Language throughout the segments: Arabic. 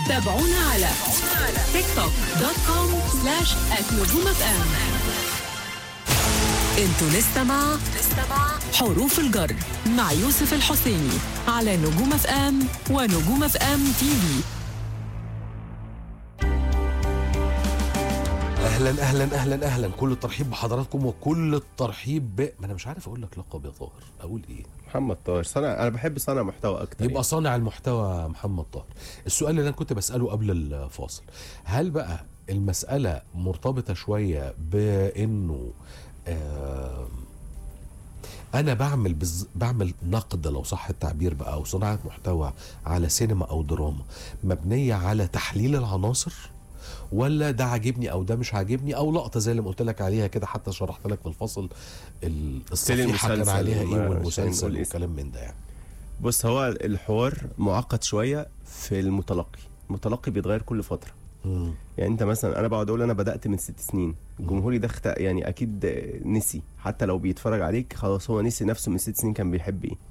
تابعونا على tiktok.com/@نجوم.fm. انتوا لسه مع حروف الجر مع يوسف الحسيني على نجوم اف ام ونجوم اف ام تي في. اهلا اهلا اهلا اهلا، كل الترحيب بحضراتكم وكل الترحيب ما انا مش عارف اقول لك لقب يا طاهر، اقول ايه؟ محمد طاهر. انا بحب صانع محتوى اكتر. يبقى صانع المحتوى محمد طاهر. السؤال اللي انا كنت بساله قبل الفاصل، هل بقى المساله مرتبطه شويه بانه انا بعمل نقد لو صح التعبير بقى، او صناعه محتوى على سينما او دراما مبنيه على تحليل العناصر، ولا ده عاجبني او ده مش عاجبني، او لقطه زي اللي قلت لك عليها كده، حتى شرحت لك في الفصل الصفيحه كان عليها ايه والمسلسل والكلام من ده يعني. بص، هو الحوار معقد شويه في المتلقي بيتغير كل فتره. يعني انت مثلا، انا بقعد اقول انا بدات من 6 سنين، جمهوري ده يعني اكيد نسي، حتى لو بيتفرج عليك خلاص هو نسي نفسه من 6 سنين كان بيحب ايه.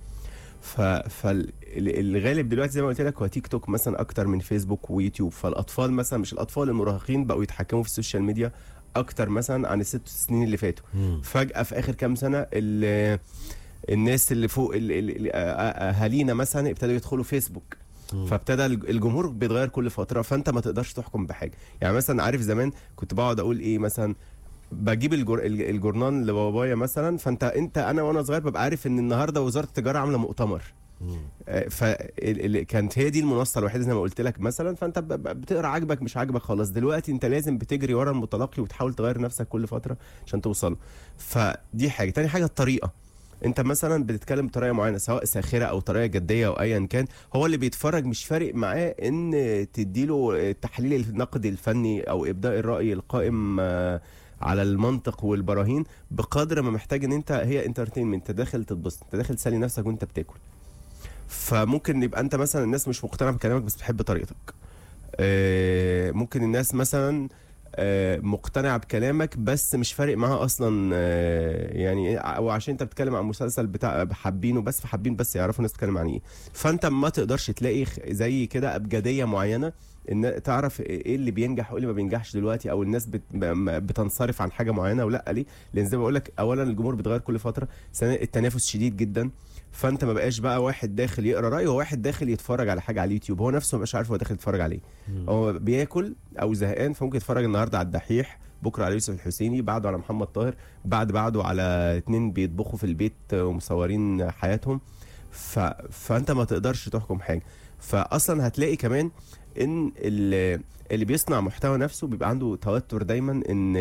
فالغالب دلوقتي زي ما قلت لك هو تيك توك مثلا اكتر من فيسبوك ويوتيوب، فالاطفال مثلا، مش الاطفال، المراهقين بقوا يتحكموا في السوشيال ميديا اكتر مثلا عن ال6 سنين اللي فاتوا. فجاه في اخر كام سنه الناس اللي فوق اهالينا مثلا ابتدوا يدخلوا فيسبوك، فابتدى الجمهور بيتغير كل فتره، فانت ما تقدرش تحكم بحاجه. يعني مثلا عارف زمان كنت بقعد اقول ايه، مثلا بجيب الجورنال لبابايا مثلا، انا وانا صغير ببقى عارف ان النهارده وزاره التجاره عامله مؤتمر، كانت هي دي المنصه الوحيده زي ما قلت لك مثلا، فانت بتقرا عاجبك مش عاجبك خلاص. دلوقتي انت لازم بتجري ورا المتلقي وتحاول تغير نفسك كل فتره عشان توصل. فدي حاجه. تاني حاجه الطريقه، انت مثلا بتتكلم بطريقه معينه سواء ساخره او طريقه جديه او ايا كان، هو اللي بيتفرج مش فارق معاه ان تديله التحليل النقدي الفني او ابداء الراي القائم على المنطق والبراهين، بقدر ما محتاج ان انت هي انترتينمنت، انت داخل تتبسط، انت داخل تسلي نفسك وانت بتاكل. فممكن يبقى انت مثلا الناس مش مقتنعه بكلامك بس بتحب طريقتك. ممكن الناس مثلا مقتنعه بكلامك بس مش فارق معاها اصلا، يعني او عشان انت بتتكلم عن مسلسل بتاع حابينه بس، فحابين بس يعرفوا الناس بتتكلم عن ايه. فانت ما تقدرش تلاقي زي كده ابجديه معينه ان تعرف ايه اللي بينجح وايه اللي ما بينجحش دلوقتي، او الناس بتنصرف عن حاجه معينه ولا ليه. لان زي ما بقول لك، اولا الجمهور بيتغير كل فتره، ثانيا التنافس شديد جدا، فانت ما بقاش بقى واحد داخل يقرا رايه وواحد داخل يتفرج على حاجه على اليوتيوب، هو نفسه ما بقاش عارف هو داخل يتفرج عليه. هو بياكل او زهقان فممكن يتفرج النهارده على الدحيح، بكره على يوسف الحسيني، بعده على محمد طاهر، بعده على 2 بيطبخوا في البيت ومصورين حياتهم. فانت ما تقدرش تحكم حاجه. فاصلا هتلاقي كمان ان اللي بيصنع محتوى نفسه بيبقى عنده توتر دايما ان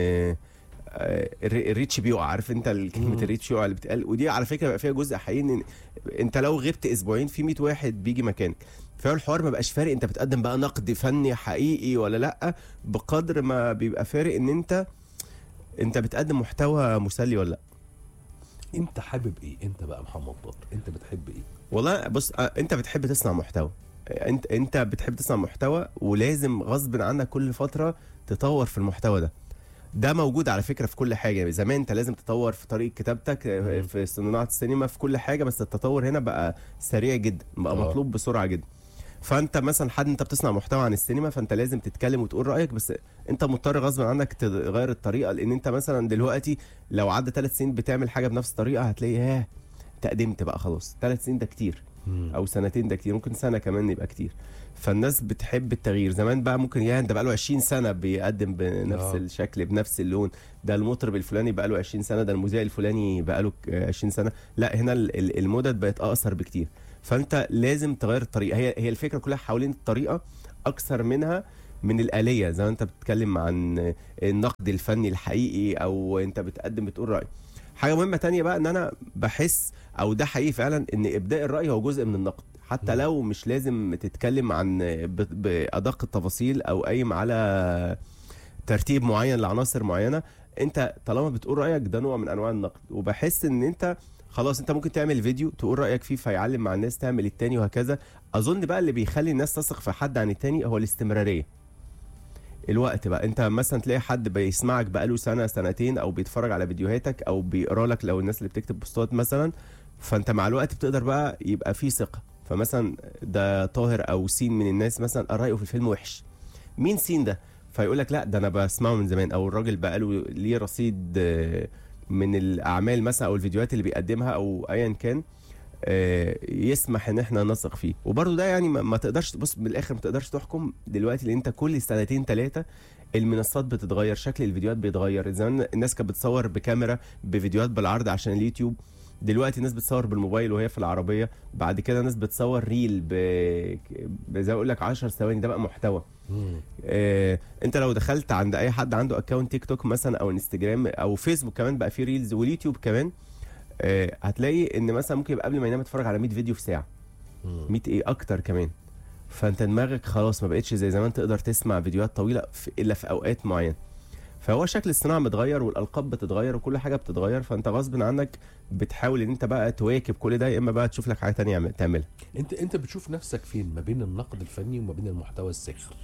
الريتش بيقع. عارف انت كلمه الريتش يقع اللي بتقال، ودي على فكره بقى فيها جزء حقيقي ان انت لو غبت اسبوعين في 100 واحد بيجي مكانك، فالحوار ما بقاش فارق انت بتقدم بقى نقد فني حقيقي ولا لا، بقدر ما بيبقى فارق ان انت بتقدم محتوى مسلي ولا لا. انت حابب ايه؟ انت بقى محمد طاهر انت بتحب ايه؟ والله بص، انت بتحب تصنع محتوى، انت بتحب تصنع محتوى، ولازم غصب عنك كل فتره تطور في المحتوى ده موجود على فكره في كل حاجه. زمان انت لازم تطور في طريقه كتابتك، في صناعه السينما، في كل حاجه، بس التطور هنا بقى سريع جدا، بقى مطلوب بسرعه جدا. فانت مثلا انت بتصنع محتوى عن السينما، فانت لازم تتكلم وتقول رايك، بس انت مضطر غصب عنك تغير الطريقه، لان انت مثلا دلوقتي لو عدى 3 سنين بتعمل حاجه بنفس الطريقه هتلاقي تقدمت بقى خلاص. 3 سنين ده كتير، او 2 سنين ده كتير، ممكن سنه كمان يبقى كتير. فالناس بتحب التغيير. زمان بقى ممكن انت بقى له 20 سنه بيقدم بنفس الشكل بنفس اللون، ده المطرب الفلاني بقى له 20 سنه، ده المذيع الفلاني بقى له 20 سنه. لا، هنا المدد بقت اقصر بكتير، فانت لازم تغير الطريقه. هي الفكره كلها حوالين الطريقه اكثر منها من الآلية. زي ما انت بتتكلم عن النقد الفني الحقيقي، او انت بتقول رأي. حاجه مهمه تانية بقى، ان انا بحس، او ده حقيقي فعلا، ان ابداء الراي هو جزء من النقد، حتى لو مش لازم تتكلم عن بادق التفاصيل او قايم على ترتيب معين لعناصر معينه. انت طالما بتقول رايك ده نوع من انواع النقد. وبحس ان انت خلاص انت ممكن تعمل فيديو تقول رايك فيه فيعلم مع الناس، تعمل التاني وهكذا. اظن بقى اللي بيخلي الناس تثق في حد عن التاني هو الاستمراريه. الوقت بقى، انت مثلا تلاقي حد بيسمعك بقاله سنه سنتين، او بيتفرج على فيديوهاتك، او بيقرا لك لو الناس اللي بتكتب بوستات مثلا، فانت مع الوقت بتقدر بقى يبقى في ثقه، فمثلا ده طاهر او سين من الناس مثلا رايه في الفيلم وحش. مين سين ده؟ فيقول لك لا ده انا بسمعه من زمان، او الراجل بقى له ليه رصيد من الاعمال مثلا او الفيديوهات اللي بيقدمها او ايا كان يسمح ان احنا نثق فيه. وبرضه ده يعني ما تقدرش بص من الاخر، ما تقدرش تحكم دلوقتي، لان انت كل سنتين ثلاثه المنصات بتتغير، شكل الفيديوهات بيتغير. زمان الناس كانت بتصور بكاميرا بفيديوهات بالعرض عشان اليوتيوب، دلوقتي الناس بتصور بالموبايل وهي في العربيه، بعد كده ناس بتصور ريل زي ما اقول لك 10 ثواني، ده بقى محتوى. انت لو دخلت عند اي حد عنده اكونت تيك توك مثلا او انستجرام او فيسبوك كمان بقى فيه ريلز، واليوتيوب كمان، هتلاقي ان مثلا ممكن يبقى قبل ما ينام يتفرج على 100 فيديو في ساعه، 100 ايه اكتر كمان. فانت دماغك خلاص ما بقتش زي زمان تقدر تسمع فيديوهات طويله الا في اوقات معينه. فهو شكل الصناعه متغير والالقاب بتتغير وكل حاجه بتتغير، فانت غصب عنك بتحاول ان انت بقى تواكب كل ده، يا اما بقى تشوف لك حاجه تانية تعملها. انت بتشوف نفسك فين ما بين النقد الفني وما بين المحتوى الساخر؟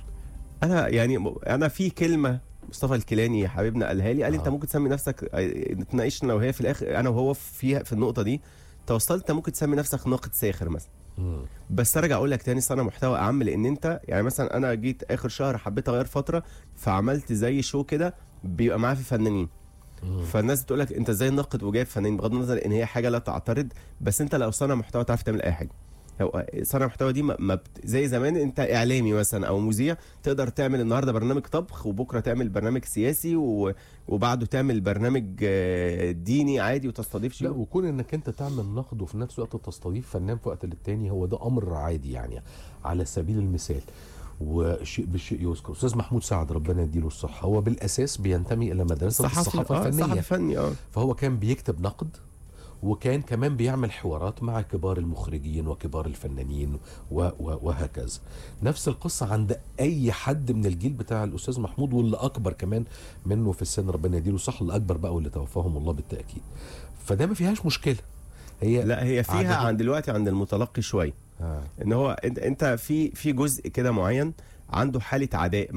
انا في كلمه مصطفى الكيلاني حبيبنا قالها لي، قال لي انت ممكن تسمي نفسك، نتناقشنا لو هي في الاخر انا وهو فيها في النقطه دي توصلت، انت ممكن تسمي نفسك ناقد ساخر مثلا. بس ارجع اقول لك تاني صنع محتوى اعم، لان انت يعني مثلا انا جيت اخر شهر حبيت اغير فتره، فعملت زي شو كده بيبقى معاه في فنانين. فالناس بتقول لك انت ازاي ناقد وجايب فنانين، بغض النظر ان هي حاجه لا تعترض، بس انت لو صانع محتوى تعرف تعمل اي حاجه. صانع محتوى دي زي زمان انت اعلامي مثلا او مذيع، تقدر تعمل النهارده برنامج طبخ وبكره تعمل برنامج سياسي وبعده تعمل برنامج ديني عادي وتستضيف شيء. لا، وكون انك انت تعمل نقد وفي نفس الوقت تستضيف فنان في وقت للتاني، هو ده امر عادي يعني. على سبيل المثال وشيء بالشيء يذكر، استاذ محمود سعد ربنا يديله الصحه، هو بالاساس بينتمي الى مدرسه الصحافه الفنيه. صحفي فني فهو كان بيكتب نقد، وكان كمان بيعمل حوارات مع كبار المخرجين وكبار الفنانين وهكذا. نفس القصة عند أي حد من الجيل بتاع الأستاذ محمود، واللي أكبر كمان منه في السن ربنا يديله صح، اللي أكبر بقى واللي توفاهم الله بالتأكيد. فده ما فيهاش مشكلة. هي فيها عن دلوقتي عند المتلقي شوية. ان هو انت في جزء كده معين عنده حالة عداء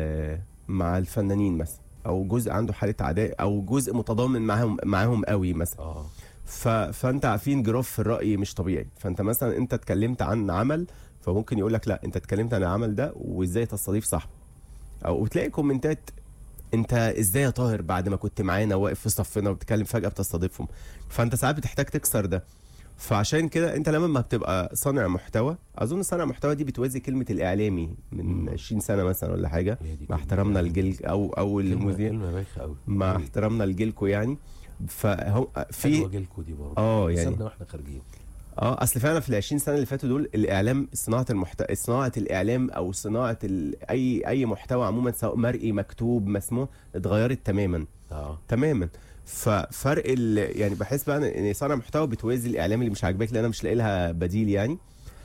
مع الفنانين مثلا، او جزء عنده حالة عداء، او جزء متضامن معاهم قوي مثلا. فانت عارفين جراف في الرأي مش طبيعي. فانت مثلا انت اتكلمت عن عمل، فممكن يقول لك لا انت اتكلمت عن العمل ده وازاي تستضيف صاحبه، او بتلاقي كومنتات انت ازاي يا طاهر بعد ما كنت معانا واقف في صفنا وبتتكلم فجأة بتستضيفهم. فانت ساعات بتحتاج تكسر ده. فعشان كده انت لما ما بتبقى صانع محتوى، اظن صانع محتوى دي بتوازي كلمة الاعلامي من 20 سنة مثلا ولا حاجة، مع احترامنا للجيل او المذيع، مع احترامنا لجيلكو يعني. فهو في جيلكو دي برضه يعني سابنا واحنا خارجين. اصل فعلا في ال 20 سنه اللي فاتوا دول الاعلام، صناعه الاعلام او صناعه اي محتوى عموما سواء مرئي مكتوب مسموع اتغيرت تماما. تماما. ففرق يعني بحس بقى ان صانع محتوى بتوازي الاعلام اللي مش عاجباك، لان انا مش لاقي لها بديل يعني.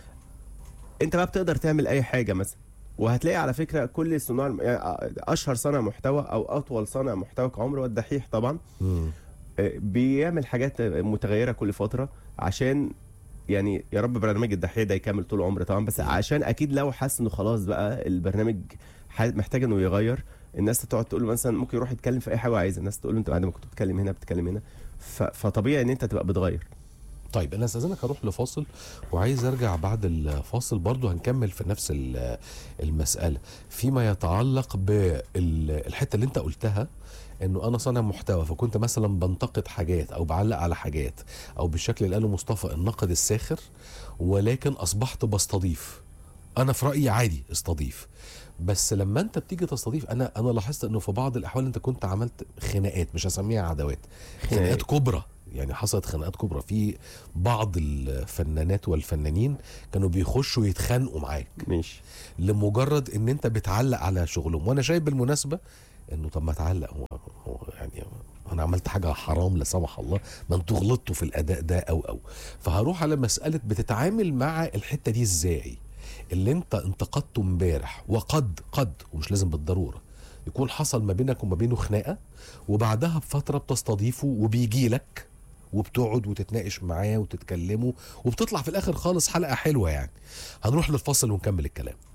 انت بقى بتقدر تعمل اي حاجه مثلا، وهتلاقي على فكره كل صناع يعني اشهر صانع محتوى او اطول صانع محتوى كعمر هو الدحيح طبعا. بيعمل حاجات متغيره كل فتره، عشان يعني يا رب برنامج الدحيح ده يكمل طول عمره طبعا، بس عشان اكيد لو حس انه خلاص بقى البرنامج محتاج انه يغير، الناس تقعد تقول له مثلا ممكن يروح يتكلم في اي حاجه عايزه، الناس تقول له انت بعد ما كنت بتتكلم هنا بتتكلم هنا، فطبيعي ان انت تبقى بتغير. طيب انا استاذنك اروح لفاصل، وعايز ارجع بعد الفاصل برضو هنكمل في نفس المساله فيما يتعلق بالحته اللي انت قلتها، انه انا صانع محتوى فكنت مثلا بنتقد حاجات او بعلق على حاجات، او بالشكل اللي قاله مصطفى النقد الساخر، ولكن اصبحت بستضيف. انا في رايي عادي استضيف، بس لما انت بتيجي تستضيف، انا لاحظت انه في بعض الاحوال انت كنت عملت خناقات، مش هسميها عداوات، خناقات كبرى. يعني حصلت خناقات كبرى في بعض الفنانات والفنانين كانوا بيخشوا يتخانقوا معاك، ماشي، لمجرد ان انت بتعلق على شغلهم. وانا شايف بالمناسبه انه طب ما تعلق، هو يعني انا عملت حاجه حرام لا سمح الله، ما انتوا غلطتوا في الاداء ده او فهروح على مساله بتتعامل مع الحته دي ازاي. اللي انت انتقدته امبارح، وقد ومش لازم بالضروره يكون حصل ما بينك وما بينه خناقه، وبعدها بفتره بتستضيفه وبيجي لك وبتقعد وتتناقش معاه وتتكلموا، وبتطلع في الاخر خالص حلقه حلوه يعني. هنروح للفاصل ونكمل الكلام.